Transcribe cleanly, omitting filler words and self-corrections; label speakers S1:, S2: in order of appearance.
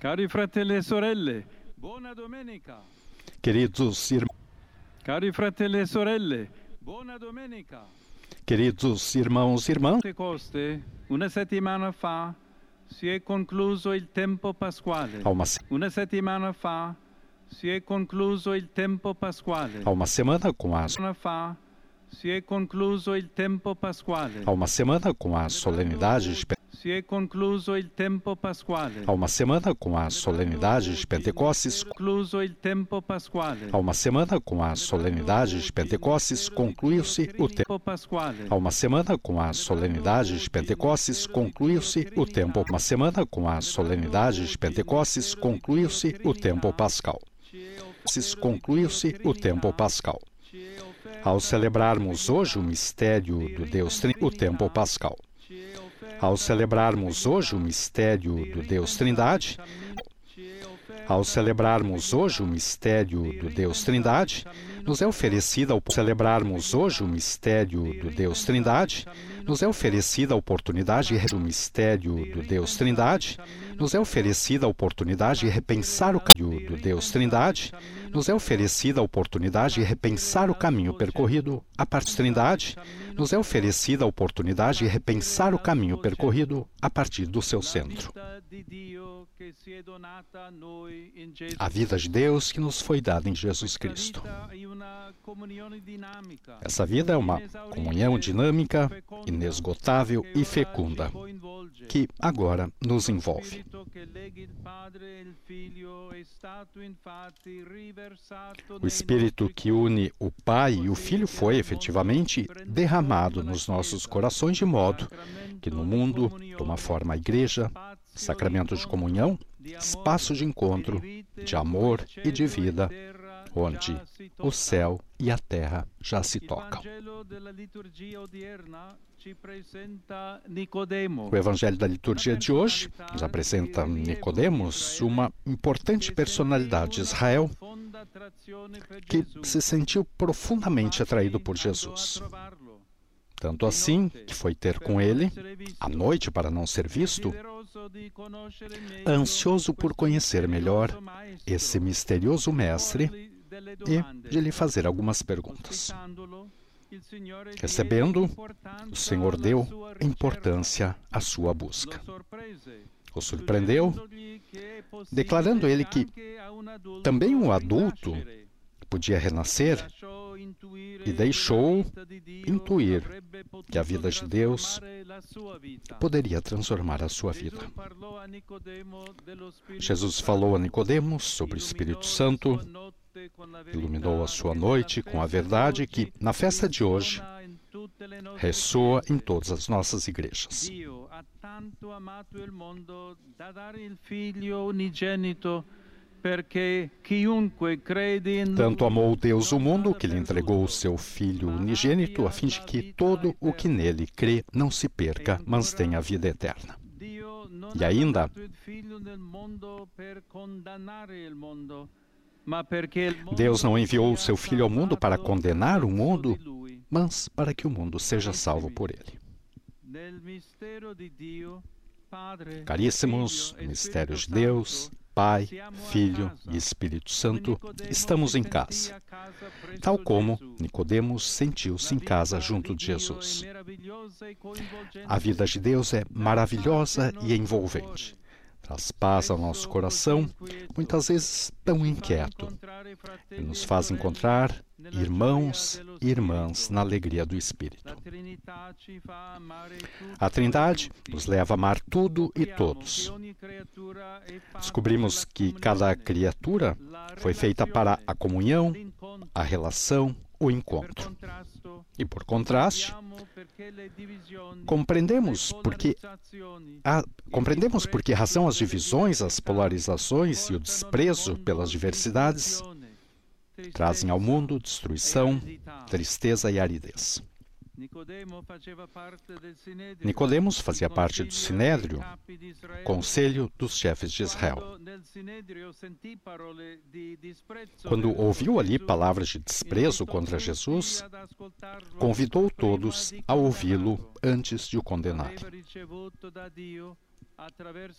S1: Cari fratelli e sorelle, buona domenica.
S2: Queridos irmãos,
S1: Cari fratelli e sorelle, buona domenica.
S2: queridos irmãos e irmãs,
S1: Pentecoste, una settimana fa si è concluso il tempo pasquale. Una settimana fa si è concluso il tempo pasquale.
S2: há uma semana com a
S1: Una fa si è concluso il tempo pasquale.
S2: há uma semana com a solenidade de
S1: Si è concluso il tempo pasquale.
S2: há uma semana com a solenidade de Pentecostes
S1: Concluso il tempo pasquale.
S2: há uma semana com a solenidade de Pentecostes concluiu-se o tempo.
S1: Pasquale.
S2: Há uma semana com a solenidade de Pentecostes concluiu-se o tempo. Uma semana com a solenidade de Pentecostes concluiu-se o tempo pascal. Concluiu-se o tempo pascal. Ao celebrarmos hoje o mistério do Deus Trindade, o tempo pascal. Ao celebrarmos hoje o mistério do Deus Trindade, ao celebrarmos hoje o mistério do Deus Trindade, nos é oferecida ao celebrarmos hoje o mistério do Deus Trindade, nos é oferecida a oportunidade do mistério do Deus Trindade, nos é oferecida a oportunidade de repensar o caminho do Deus Trindade, nos é oferecida a oportunidade de repensar o caminho percorrido a partir da Trindade, nos é oferecida a oportunidade de repensar o caminho percorrido a partir do seu centro. A vida de Deus que nos foi dada em Jesus Cristo. Essa vida é uma comunhão dinâmica, inesgotável e fecunda, que agora nos envolve. O Espírito que une o Pai e o Filho foi efetivamente derramado nos nossos corações de modo que no mundo toma forma a Igreja, sacramento de comunhão, espaço de encontro, de amor e de vida, onde o céu e a terra já se tocam. O Evangelho da liturgia de hoje nos apresenta Nicodemos, uma importante personalidade de Israel que se sentiu profundamente atraído por Jesus. Tanto assim que foi ter com ele, à noite para não ser visto, ansioso por conhecer melhor esse misterioso mestre e de lhe fazer algumas perguntas. Recebendo, o Senhor deu importância à sua busca. O surpreendeu, declarando ele que também um adulto podia renascer e deixou intuir que a vida de Deus poderia transformar a sua vida. Jesus falou a Nicodemos sobre o Espírito Santo, iluminou a sua noite com a verdade que, na festa de hoje, ressoa em todas as nossas igrejas. Tanto amou Deus o mundo que lhe entregou o seu Filho unigênito, a fim de que todo o que nele crê não se perca, mas tenha a vida eterna. E ainda, Deus não enviou o seu Filho ao mundo para condenar o mundo, mas para que o mundo seja salvo por ele. Caríssimos, mistérios de Deus, Pai, Filho e Espírito Santo, estamos em casa, tal como Nicodemos sentiu-se em casa junto de Jesus. A vida de Deus é maravilhosa e envolvente. Traz paz ao nosso coração, muitas vezes tão inquieto, e nos faz encontrar irmãos e irmãs na alegria do Espírito. A Trindade nos leva a amar tudo e todos. Descobrimos que cada criatura foi feita para a comunhão, a relação, o encontro. E por contraste, compreendemos porque razão as divisões, as polarizações e o desprezo pelas diversidades trazem ao mundo destruição, tristeza e aridez. Nicodemos fazia parte do Sinédrio, Conselho dos Chefes de Israel. Quando ouviu ali palavras de desprezo contra Jesus, convidou todos a ouvi-lo antes de o condenar.